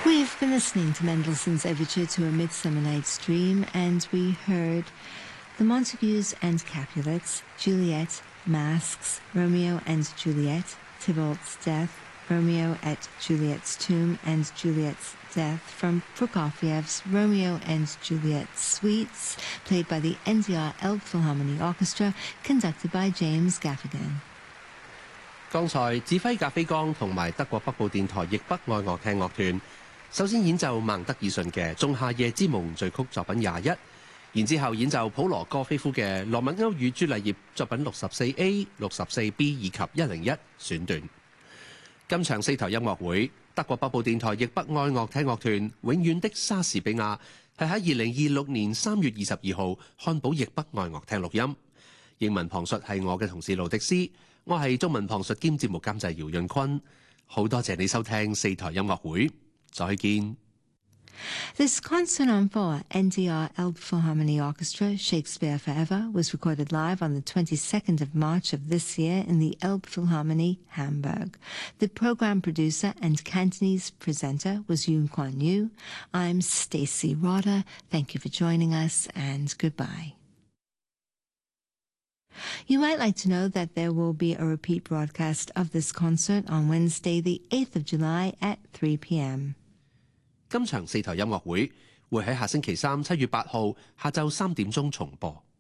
We've been listening to Mendelssohn's Overture to A Midsummer Night's Dream, and we heard the Montagues and Capulets, Juliet, Masks, Romeo and Juliet, Tybalt's Death, Romeo at Juliet's Tomb, and Juliet's Death from Prokofiev's Romeo and Juliet Suites, played by the NDR Elbphilharmonie Orchestra, conducted by James Gaffigan. 剛才指揮格菲剛同埋德國北部電台譯北愛樂廳樂團首先演奏孟德爾遜嘅《仲夏夜之夢》序曲作品21，然之後演奏普羅戈菲夫嘅《羅密歐與朱麗葉》作品64A、64B 以及101選段。今場四台音樂會，德國北部電台譯北愛樂廳樂團《永遠的莎士比亞》係喺2026年3月22號漢堡譯北愛樂廳錄音。英文旁述係我嘅同事盧迪斯，我係中文旁述兼節目監製姚潤坤。好多謝你收聽四台音樂會，再見。 This concert on four NDR Elbphilharmonie Orchestra, Shakespeare Forever, was recorded live on the 22nd of March of this year in the Elbphilharmonie, Hamburg. The program producer and Cantonese presenter was Yoon Kwon Yu. I'm Stacey Rotter. Thank you for joining us, and goodbye. You might like to know that there will be a repeat broadcast of this concert on Wednesday, the 8th of July at 3 p.m. 今場四台音樂會會喺下星期三7月8號下晝3點鐘重播。